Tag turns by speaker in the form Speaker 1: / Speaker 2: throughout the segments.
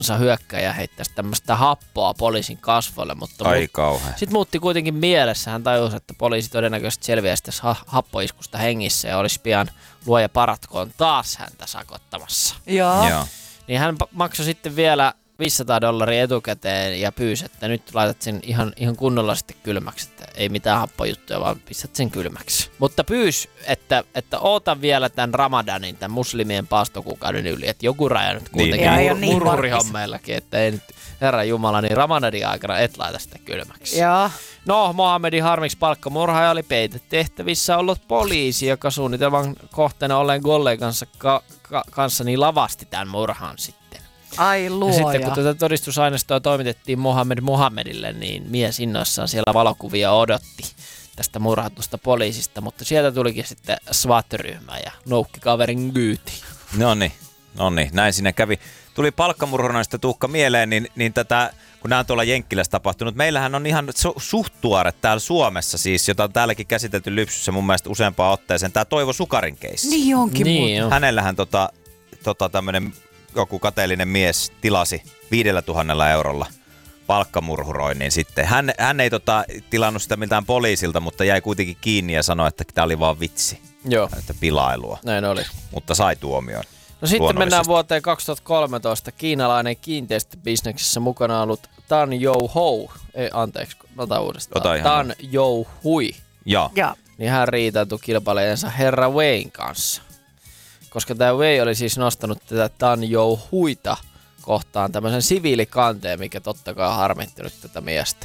Speaker 1: hyökkäjä heittäisi tämmöistä happoa poliisin kasvoille, mutta sitten muutti kuitenkin mielessä. Hän tajusi, että poliisi todennäköisesti selviäisi tässä happoiskusta hengissä ja olisi pian luoja paratkoon taas häntä sakottamassa.
Speaker 2: Joo.
Speaker 1: Niin hän maksoi sitten vielä $500 etukäteen ja pyysi, että nyt laitat sen ihan kunnolla sitten kylmäksi, että ei mitään happojuttuja, vaan pistät sen kylmäksi. Mutta pyysi, että oota vielä tämän Ramadanin, tämän muslimien paastokuukauden yli, että joku raja nyt kuitenkin murhurihommeillakin, että ei nyt Herran Jumala, niin Ramadanin aikana et laita sitä kylmäksi.
Speaker 2: Joo.
Speaker 1: No, Mohammedin harmiksi palkkamurhaaja oli peitetehtävissä ollut poliisi, joka suunnitelman kohteena olleen kollegansa kanssa niin lavasti tämän murhan sitten.
Speaker 2: Ai luoja.
Speaker 1: Ja sitten kun tätä todistusaineistoa toimitettiin Mohammedille, niin mies innoissaan siellä valokuvia odotti tästä murhatusta poliisista, mutta sieltä tulikin sitten SWAT-ryhmä ja noukki kaverin kyyti.
Speaker 3: No niin, näin siinä kävi. Tuli palkkamurhanaista Tuukka mieleen, niin tätä, kun nämä on tuolla Jenkkilässä tapahtunut, meillähän on ihan suht tuore täällä Suomessa siis, jota on täälläkin käsitelty Lypsyssä mun mielestä useampaan otteeseen, tämä Toivo Sukarin keissi.
Speaker 2: Niin onkin
Speaker 1: niin
Speaker 2: muuta.
Speaker 3: Hänellähän tämmöinen joku kateellinen mies tilasi 5 000 € palkkamurhuroinnin sitten. Hän ei tilannut sitä miltään poliisilta, mutta jäi kuitenkin kiinni ja sanoi, että tämä oli vaan vitsi.
Speaker 1: Joo.
Speaker 3: Että pilailua.
Speaker 1: Näin oli.
Speaker 3: Mutta sai tuomion.
Speaker 1: No sitten mennään vuoteen 2013. Kiinalainen kiinteistöbisneksessä mukana ollut Tan Jou-ho. Anteeksi, otan uudestaan. Tan Jou-hui.
Speaker 3: Joo.
Speaker 1: Niin hän riitautui kilpailijansa Herra Wein kanssa. Koska tämä Wei oli siis nostanut tätä Tan Jou-huita kohtaan tämmöisen siviilikanteen, mikä totta kai on harmittanut tätä miestä.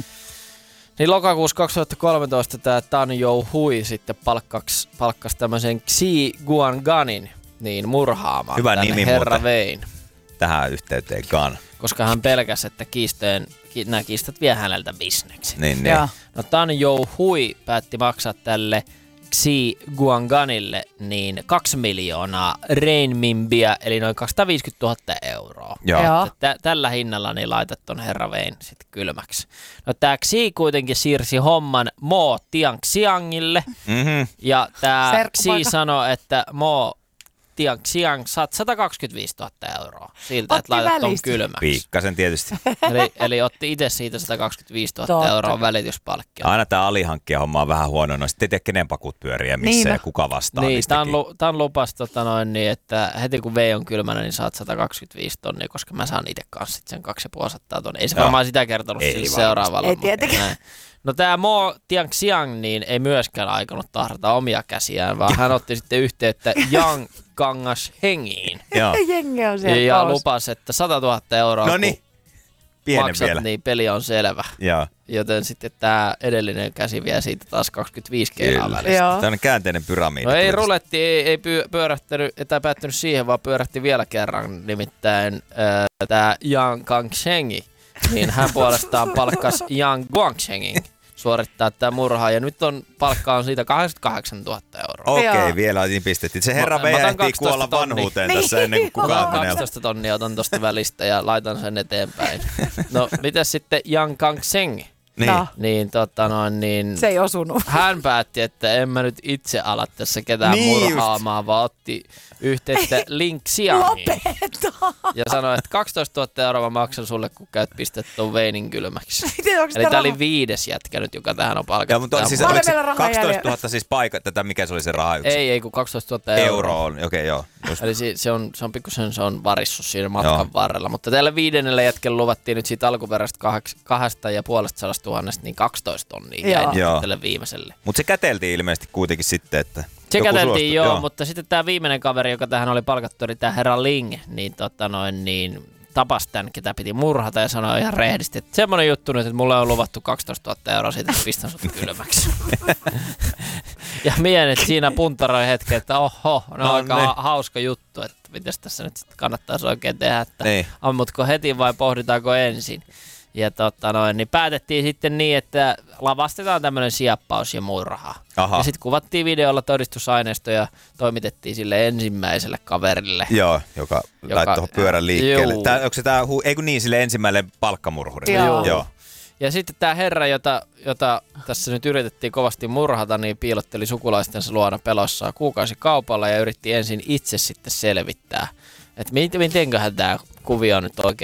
Speaker 1: Niin lokakuussa 2013 tämä Tan Jou-hui sitten palkkasi tämmöisen Xi Guanganin niin murhaamaan
Speaker 3: hyvä
Speaker 1: tänne
Speaker 3: nimi
Speaker 1: Herra Wein.
Speaker 3: Tähän yhteyteen Gan.
Speaker 1: Koska hän pelkäsi, että nämä kiistat vie häneltä bisneksen.
Speaker 3: Niin.
Speaker 1: No Tan Jou-hui päätti maksaa tälle Xi Guanganille niin 2 miljoonaa renminbiä, eli noin 250 000 €.
Speaker 3: Joo.
Speaker 1: Tällä hinnalla niin laitat ton Herra Wein sitten kylmäksi. No tää Xi kuitenkin siirsi homman Mo Tianxiangille. Ja tää Xi sanoi, että Mo Tianxiang saat 125 000 € siltä, että laitat ton kylmäksi.
Speaker 3: Piikkasen tietysti.
Speaker 1: Eli otti itse siitä 125 000 € välityspalkkia.
Speaker 3: Aina tämä alihankkija homma on vähän huono, no sitten ei tiedä kenen pakut pyöriä missä ja kuka vastaa niistäkin.
Speaker 1: Tämän lupas niin, että heti kun V on kylmänä, niin saat 125 tonnia, koska mä saan itse kanssa sen 250 tonnia. Ei se varmaan sitä kertonut sille seuraavalla.
Speaker 2: Ei tietenkään.
Speaker 1: No tämä Mo Tianxiang niin ei myöskään aikonut tahrata omia käsiään, vaan hän otti sitten yhteyttä Yang Kangashengiin.
Speaker 2: Jengi on siellä
Speaker 1: ja lupasi, että 100 000 €.
Speaker 3: No niin,
Speaker 1: maksat, vielä. Niin peli on selvä.
Speaker 3: Joo.
Speaker 1: Joten sitten tämä edellinen käsi vie siitä taas 25 keilaa välistä.
Speaker 3: Tällainen käänteinen pyramidi.
Speaker 1: No ei ruletti, ei pyörähtänyt, tai päättynyt siihen, vaan pyörähti vielä kerran. Nimittäin tämä Yang Kangsheng, niin hän puolestaan palkkasi Yang Guangshengin suorittaa tämä murha. Ja nyt palkka on siitä 88 000 €.
Speaker 3: Okei, vielä niin pistettiin. Se herra Vei ehtii kuolla vanhuuteen tässä ennen kuin kukaan menee.
Speaker 1: 12 tonnia otan tuosta välistä ja laitan sen eteenpäin. No, mitäs sitten Yang Kangsheng? Niin,
Speaker 2: se ei osunut.
Speaker 1: Hän päätti, että en mä nyt itse ala tässä ketään murhaamaan, vaan otti yhteyttä Ling Xiangiin. Ja sanoi, että 12 000 € mä maksan sulle, kun käyt pistät tuon Weinin kylmäksi. Eli tää oli 5. jätkä nyt, joka tähän on palkattu.
Speaker 3: Ja, mutta siis oliko se 12 000 siis paikka, mikä se oli se raha yksi?
Speaker 1: Ei kun 12 000 €.
Speaker 3: On, okei, joo. Just.
Speaker 1: Eli se on pikkusen varissut siinä matkan varrella. Mutta tällä 5. jätkellä luvattiin nyt siitä alkuperäistä 2,5 000 niin 12 tonnia jäi tälle viimeiselle.
Speaker 3: Mutta se käteltiin ilmeisesti kuitenkin sitten, että
Speaker 1: se käteltiin joo, mutta sitten tämä viimeinen kaveri, joka tähän oli palkattu, oli tämä herra Ling, niin tapasi tämän, ketä piti murhata ja sanoi ihan rehdisti, että semmoinen juttu nyt, että mulle on luvattu 12 000 € siitä, että pistän sut kylmäksi. Ja mienet siinä puntaroi hetken, että oho, no aika hauska juttu, että mitäs tässä nyt sitten kannattaisi oikein tehdä, että ammutko heti vai pohditaanko ensin. Ja niin päätettiin sitten niin, että lavastetaan tämmöinen siappaus ja murha. Ja sitten kuvattiin videolla todistusaineisto ja toimitettiin sille ensimmäiselle kaverille.
Speaker 3: Joo, joka laittoi pyörän liikkeelle. Onko se sille ensimmäinen palkkamurhuri? Joo.
Speaker 1: Ja sitten tämä herra, jota tässä nyt yritettiin kovasti murhata, niin piilotteli sukulaistensa luona pelossaan kuukausikaupalla ja yritti ensin itse sitten selvittää, että mitenköhän tämä kuvio nyt oikein